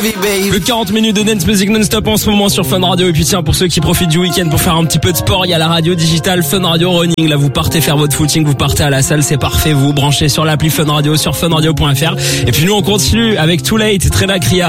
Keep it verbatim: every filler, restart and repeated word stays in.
Le quarante minutes de dance music non-stop en ce moment sur Fun Radio. Et puis tiens, pour ceux qui profitent du week-end pour faire un petit peu de sport, il y a la radio digitale Fun Radio Running. Là, vous partez faire votre footing, vous partez à la salle, c'est parfait. Vous vous branchez sur l'appli Fun Radio, sur fun radio point f r. Et puis nous, on continue avec Too Late, Trela Cria.